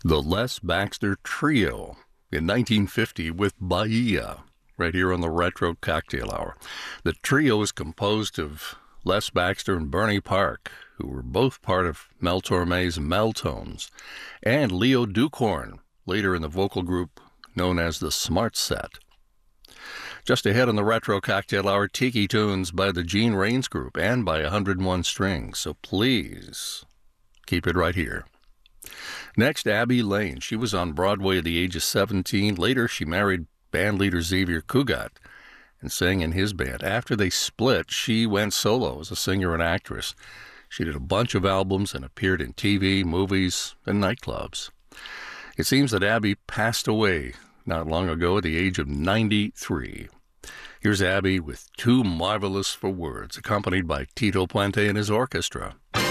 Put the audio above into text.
The Les Baxter Trio in 1950 with Bahia, right here on the Retro Cocktail Hour. The trio is composed of Les Baxter and Bernie Park, who were both part of Mel Torme's Meltones, and Leo Dukhorn, later in the vocal group known as the Smart Set. Just ahead on the Retro Cocktail Hour, Tiki Tunes by the Gene Rains Group and by 101 Strings, so please keep it right here. Next, Abby Lane. She was on Broadway at the age of 17. Later, she married bandleader Xavier Cugat and sang in his band. After they split, she went solo as a singer and actress. She did a bunch of albums and appeared in TV, movies, and nightclubs. It seems that Abby passed away not long ago at the age of 93. Here's Abby with Too Marvelous for Words, accompanied by Tito Puente and his orchestra.